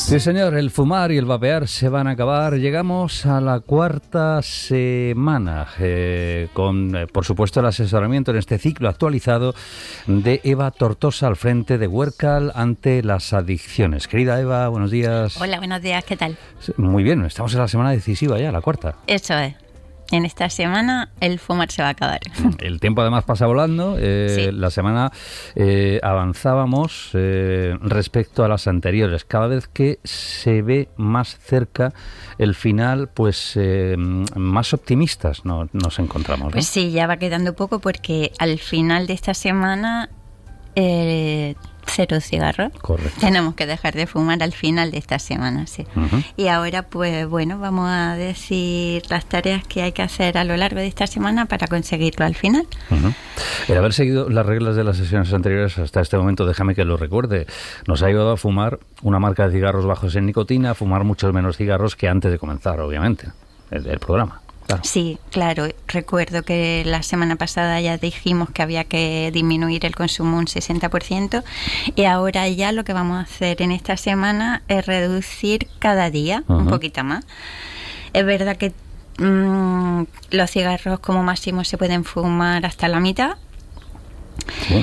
Sí, señor, el fumar y el vapear se van a acabar. Llegamos a la cuarta semana con, por supuesto, el asesoramiento en este ciclo actualizado de Eva Tortosa al frente de Huércal ante las adicciones. Querida Eva, buenos días. Hola, buenos días, ¿qué tal? Muy bien, estamos en la semana decisiva ya, la cuarta. Eso es. En esta semana el fumar se va a acabar. El tiempo además pasa volando. Sí. La semana avanzábamos respecto a las anteriores. Cada vez que se ve más cerca el final, pues más optimistas nos encontramos, ¿no? Pues sí, ya va quedando poco porque al final de esta semana cero cigarros. Correcto. Tenemos que dejar de fumar al final de esta semana, sí. Uh-huh. Y ahora, pues bueno, vamos a decir las tareas que hay que hacer a lo largo de esta semana para conseguirlo al final. Uh-huh. El haber seguido las reglas de las sesiones anteriores hasta este momento, déjame que lo recuerde, nos ha ayudado a fumar una marca de cigarros bajos en nicotina, a fumar muchos menos cigarros que antes de comenzar, obviamente, el programa. Claro. Sí, claro. Recuerdo que la semana pasada ya dijimos que había que disminuir el consumo un 60% y ahora ya lo que vamos a hacer en esta semana es reducir cada día un poquito más. Es verdad que los cigarros como máximo se pueden fumar hasta la mitad. Sí.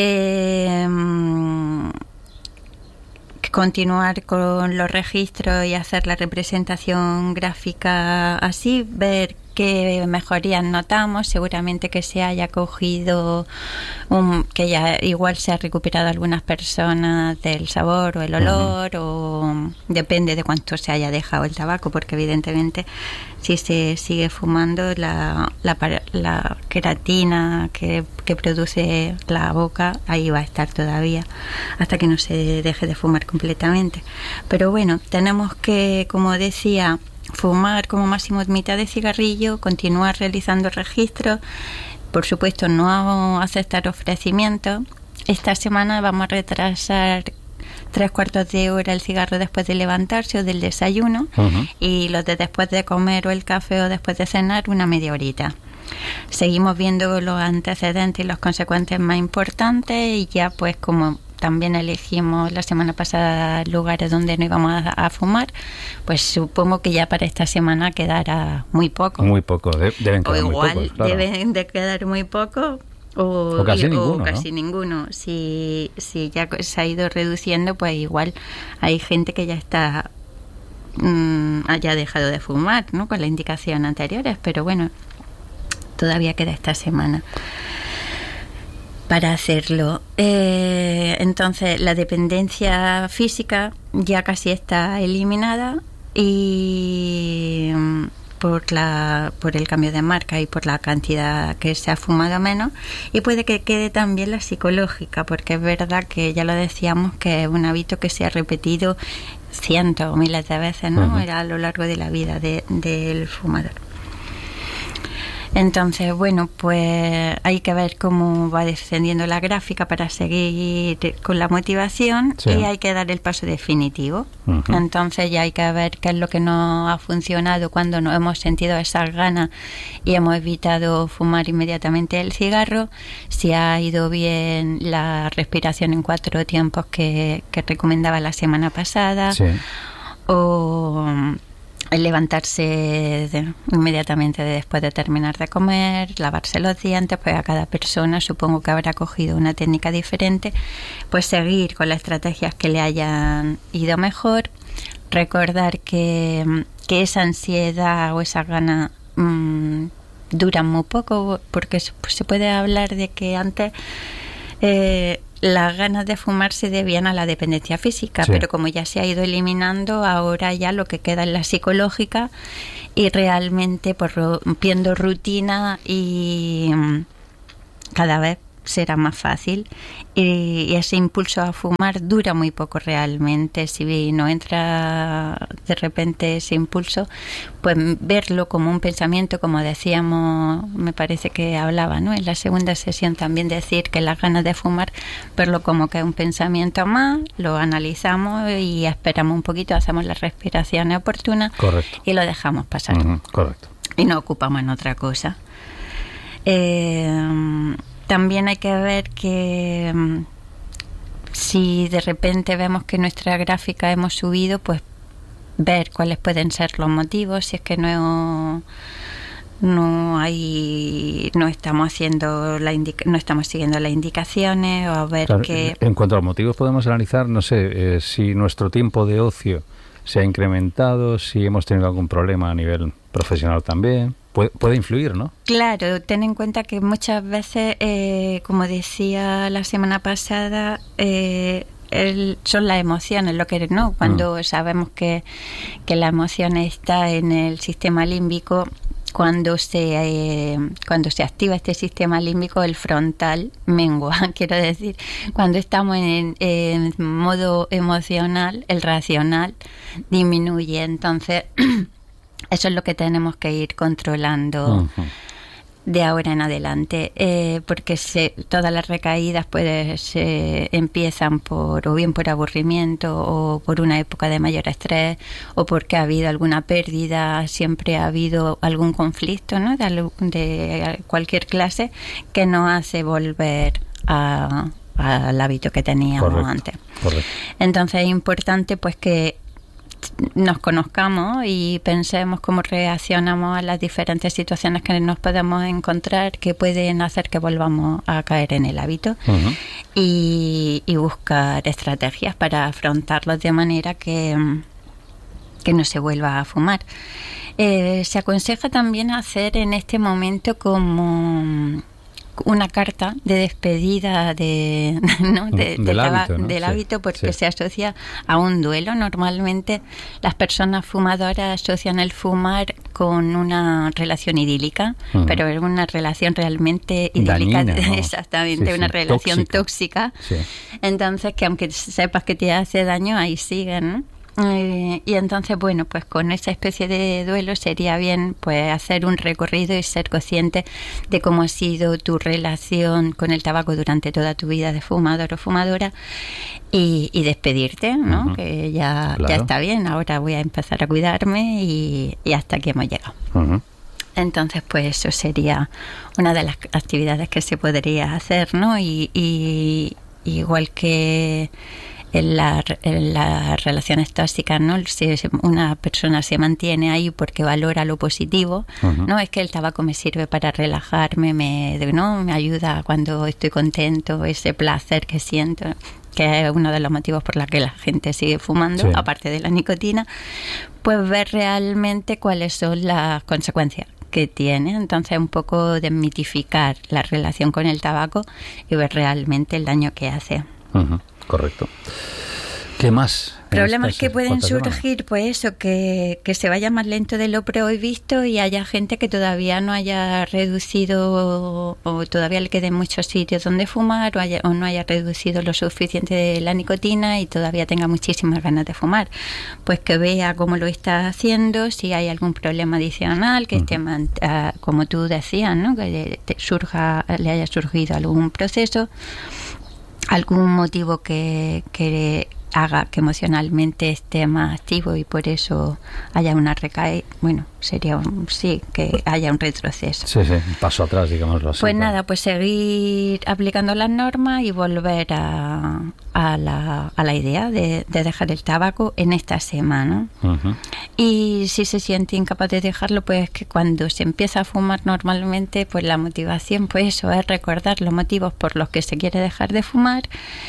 Continuar con los registros y hacer la representación gráfica así, ver qué mejorías notamos, seguramente que se haya cogido, que ya igual se ha recuperado algunas personas del sabor o el olor, o depende de cuánto se haya dejado el tabaco, porque evidentemente si se sigue fumando la queratina que produce la boca, ahí va a estar todavía hasta que no se deje de fumar completamente. Pero bueno, tenemos que, como decía, fumar como máximo mitad de cigarrillo, continuar realizando registros, por supuesto no aceptar ofrecimientos. Esta semana vamos a retrasar 3/4 de hora el cigarro después de levantarse o del desayuno, y los de después de comer o el café o después de cenar una media horita. Seguimos viendo los antecedentes y los consecuentes más importantes, y ya pues como también elegimos la semana pasada lugares donde no íbamos a fumar, pues supongo que ya para esta semana quedará muy poco. Muy poco, deben quedar muy pocos. O igual deben de quedar muy poco. O casi ninguno. Si ya se ha ido reduciendo, pues igual hay gente que ya está haya dejado de fumar, ¿no? Con las indicaciones anteriores, pero bueno, todavía queda esta semana para hacerlo. Entonces la dependencia física ya casi está eliminada, y por el cambio de marca y por la cantidad que se ha fumado menos, y puede que quede también la psicológica, porque es verdad que ya lo decíamos que es un hábito que se ha repetido cientos o miles de veces, ¿no? Era a lo largo de la vida del fumador. Entonces, bueno, pues hay que ver cómo va descendiendo la gráfica para seguir con la motivación, sí. Y hay que dar el paso definitivo. Entonces ya hay que ver qué es lo que nos ha funcionado cuando nos hemos sentido esas ganas y hemos evitado fumar inmediatamente el cigarro, si ha ido bien la respiración en 4 tiempos que recomendaba la semana pasada, sí. O el levantarse inmediatamente después de terminar de comer, lavarse los dientes, pues a cada persona supongo que habrá cogido una técnica diferente, pues seguir con las estrategias que le hayan ido mejor, recordar que esa ansiedad o esa gana duran muy poco, porque se puede hablar de que antes las ganas de fumar se debían a la dependencia física, sí. Pero como ya se ha ido eliminando, ahora ya lo que queda es la psicológica, y realmente pues rompiendo rutina y cada vez será más fácil, y ese impulso a fumar dura muy poco realmente. Si no entra de repente ese impulso, pues verlo como un pensamiento, como decíamos, me parece que hablaba, ¿no? En la segunda sesión también, decir que las ganas de fumar, verlo como que es un pensamiento más, lo analizamos y esperamos un poquito, hacemos las respiraciones oportunas. Correcto. Y lo dejamos pasar. Correcto. Y nos ocupamos en otra cosa. También hay que ver que si de repente vemos que nuestra gráfica hemos subido, pues ver cuáles pueden ser los motivos, si es que no estamos haciendo no estamos siguiendo las indicaciones, o a ver que... En cuanto a los motivos, podemos analizar, no sé, si nuestro tiempo de ocio se ha incrementado, si hemos tenido algún problema a nivel profesional también. Puede influir, ¿no? Claro, ten en cuenta que muchas veces, como decía la semana pasada, son las emociones, lo que no, cuando sabemos que la emoción está en el sistema límbico. Cuando se activa este sistema límbico, el frontal mengua, quiero decir, cuando estamos en modo emocional, el racional disminuye. Entonces, eso es lo que tenemos que ir controlando de ahora en adelante, porque todas las recaídas empiezan o bien por aburrimiento, o por una época de mayor estrés, o porque ha habido alguna pérdida, siempre ha habido algún conflicto, ¿no? de cualquier clase, que nos hace volver al hábito que teníamos antes. Correcto. Entonces es importante pues que nos conozcamos y pensemos cómo reaccionamos a las diferentes situaciones que nos podemos encontrar, que pueden hacer que volvamos a caer en el hábito, y buscar estrategias para afrontarlos de manera que no se vuelva a fumar. Se aconseja también hacer en este momento como una carta de despedida del hábito, porque se asocia a un duelo. Normalmente las personas fumadoras asocian el fumar con una relación idílica, pero es una relación realmente idílica, dañina, ¿no? Exactamente, una relación tóxica. Entonces, que aunque sepas que te hace daño, ahí siguen, ¿no? Y entonces, bueno, pues con esa especie de duelo sería bien pues hacer un recorrido y ser consciente de cómo ha sido tu relación con el tabaco durante toda tu vida de fumador o fumadora, y despedirte, ¿no? Que ya está bien, ahora voy a empezar a cuidarme y hasta aquí hemos llegado. Entonces, pues eso sería una de las actividades que se podría hacer, ¿no? Y igual que en las relaciones tóxicas, ¿no? Si una persona se mantiene ahí porque valora lo positivo, no es que el tabaco me sirve para relajarme, me ayuda cuando estoy contento, ese placer que siento, que es uno de los motivos por los que la gente sigue fumando, aparte de la nicotina, pues ver realmente cuáles son las consecuencias que tiene. Entonces, un poco desmitificar la relación con el tabaco y ver realmente el daño que hace. Correcto. ¿Qué más? Problemas que pueden surgir, pues eso, que se vaya más lento de lo previsto y haya gente que todavía no haya reducido, o todavía le queden muchos sitios donde fumar, o no haya reducido lo suficiente de la nicotina y todavía tenga muchísimas ganas de fumar. Pues que vea cómo lo está haciendo, si hay algún problema adicional, que esté, como tú decías, ¿no? Que le haya surgido algún proceso, algún motivo que haga que emocionalmente esté más activo y por eso haya una recaída. Bueno, sería que haya un retroceso. Un paso atrás, digámoslo así. Pues nada, pues seguir aplicando las normas y volver a la idea de dejar el tabaco en esta semana. Y si se siente incapaz de dejarlo, pues que cuando se empieza a fumar normalmente, pues la motivación, pues eso, es recordar los motivos por los que se quiere dejar de fumar.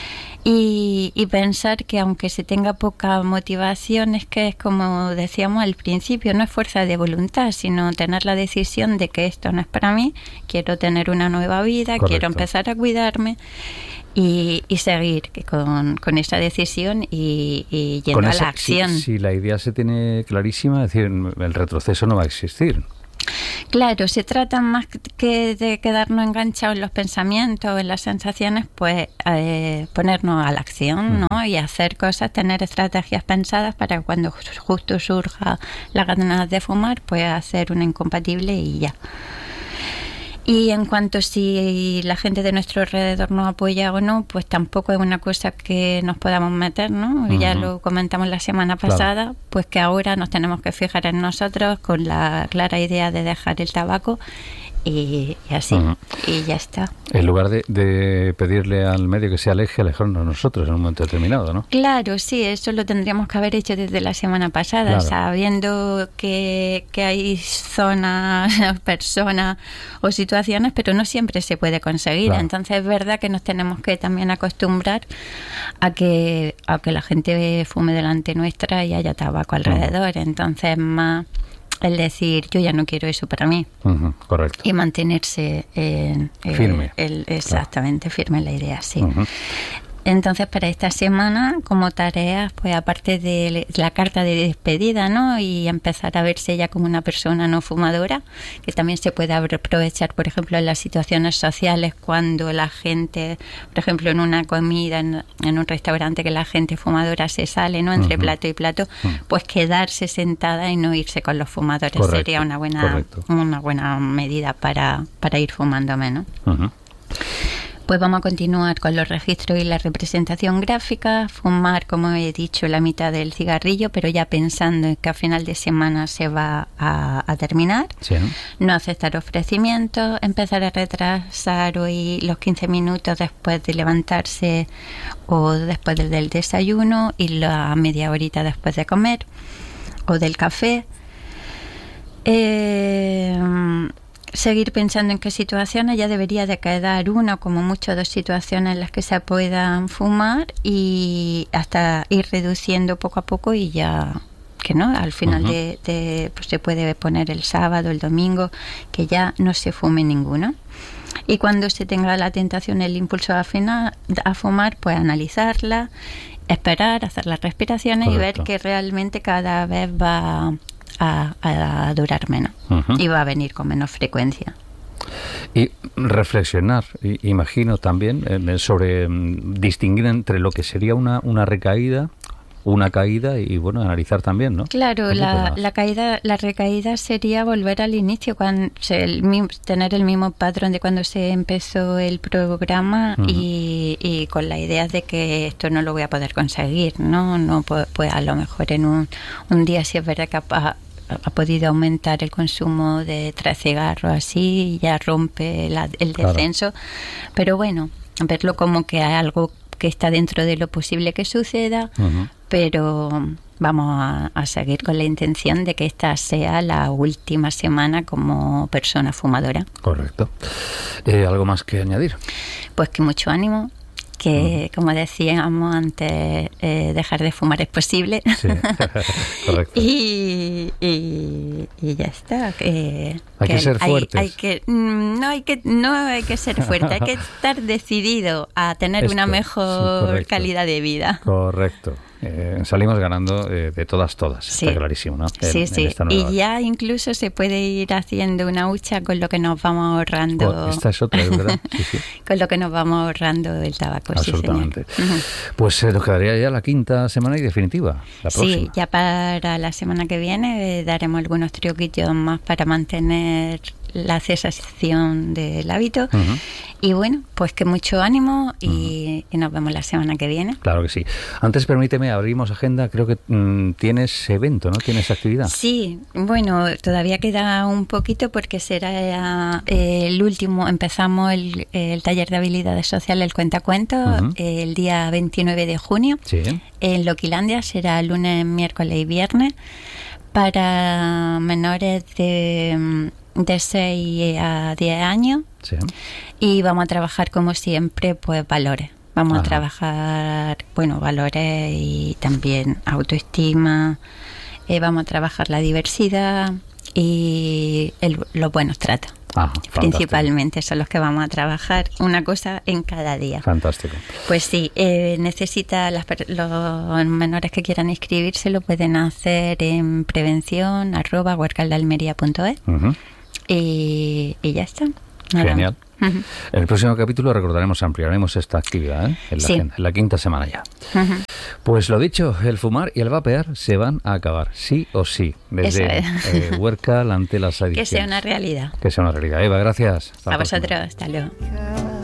Y pensar que aunque se tenga poca motivación, es que es como decíamos al principio, no es fuerza de voluntad, sino tener la decisión de que esto no es para mí, quiero tener una nueva vida, quiero empezar a cuidarme y seguir con esa decisión y yendo a la acción. Si la idea se tiene clarísima, es decir, el retroceso no va a existir. Claro, se trata más que de quedarnos enganchados en los pensamientos, en las sensaciones, pues ponernos a la acción, ¿no? Y hacer cosas, tener estrategias pensadas para cuando justo surja la ganas de fumar, pues hacer una incompatible y ya. Y en cuanto si la gente de nuestro alrededor nos apoya o no, pues tampoco es una cosa que nos podamos meter, ¿no? Ya lo comentamos la semana pasada, pues que ahora nos tenemos que fijar en nosotros con la clara idea de dejar el tabaco y así, y ya está. En lugar de pedirle al medio que se aleje, alejarnos nosotros en un momento determinado, ¿no? Claro, sí, eso lo tendríamos que haber hecho desde la semana pasada, claro. Sabiendo que hay zonas, personas o situaciones, pero no siempre se puede conseguir. Claro. Entonces es verdad que nos tenemos que también acostumbrar a que la gente fume delante nuestra y haya tabaco alrededor. Entonces más el decir, yo ya no quiero eso para mí. Correcto. Y mantenerse firme. Exactamente, firme en la idea, sí. Entonces, para esta semana, como tareas, pues aparte de la carta de despedida, ¿no? Y empezar a verse ya como una persona no fumadora, que también se puede aprovechar, por ejemplo, en las situaciones sociales, cuando la gente, por ejemplo, en una comida, en un restaurante, que la gente fumadora se sale, ¿no? Entre plato y plato, pues quedarse sentada y no irse con los fumadores. Correcto. Sería una buena medida para ir fumando menos. Pues vamos a continuar con los registros y la representación gráfica, fumar, como he dicho, la mitad del cigarrillo, pero ya pensando en que a final de semana se va a terminar. Sí. No aceptar ofrecimientos, empezar a retrasar hoy los 15 minutos después de levantarse o después del desayuno y la media horita después de comer o del café. Seguir pensando en qué situaciones, ya debería de quedar una, como mucho, 2 situaciones en las que se puedan fumar y hasta ir reduciendo poco a poco y ya que no, al final pues se puede poner el sábado, el domingo, que ya no se fume ninguno. Y cuando se tenga la tentación, el impulso a fumar, pues analizarla, esperar, hacer las respiraciones. Correcto. Y ver que realmente cada vez va a durar menos y va a venir con menos frecuencia. Y reflexionar, imagino también, sobre distinguir entre lo que sería una recaída, una caída y, bueno, analizar también, ¿no? Claro, la recaída sería volver al inicio, tener el mismo patrón de cuando se empezó el programa y con la idea de que esto no lo voy a poder conseguir, ¿no? Pues a lo mejor en un día, si es verdad que ha podido aumentar el consumo de 3 cigarros así y ya rompe el descenso. Claro. Pero bueno, verlo como que hay algo que está dentro de lo posible que suceda, pero vamos a seguir con la intención de que esta sea la última semana como persona fumadora. Correcto. ¿Algo más que añadir? Pues que mucho ánimo, que como decíamos antes, dejar de fumar es posible. Sí, correcto. y ya está. Hay que ser fuertes. No hay que ser fuerte, hay que estar decidido a tener una mejor calidad de vida. Correcto. Salimos ganando de todas, sí. Está clarísimo, ¿no? Sí. Y ya incluso se puede ir haciendo una hucha con lo que nos vamos ahorrando. Esta es otra, ¿verdad? Sí. Con lo que nos vamos ahorrando del tabaco. Absolutamente. Sí, señor. Pues nos quedaría ya la 5ª semana y definitiva, la próxima. Sí, ya para la semana que viene daremos algunos truquitos más para mantener la cesación del hábito. Y bueno, pues que mucho ánimo y nos vemos la semana que viene. Claro que sí. Antes, permíteme, abrimos agenda. Creo que tienes evento, ¿no? ¿Tienes actividad? Sí, bueno, todavía queda un poquito porque será el último. Empezamos el taller de habilidades sociales, el cuentacuentos, el día 29 de junio. Sí. En Loquilandia será lunes, miércoles y viernes para menores de 6 a 10 años. Sí. Y vamos a trabajar, como siempre, pues valores. Vamos a trabajar, valores y también autoestima. Vamos a trabajar la diversidad y los buenos tratos. Principalmente son los que vamos a trabajar, una cosa en cada día. Fantástico. Pues sí, necesita los menores que quieran inscribirse lo pueden hacer en prevención@huercaldalmería.es y ya está. Genial. En el próximo capítulo ampliaremos esta actividad, en la 5ª semana ya. Pues lo dicho, el fumar y el vapear se van a acabar, sí o sí, desde Huércal ante las adicciones. Que sea una realidad. Eva, gracias. A vosotros, hasta luego.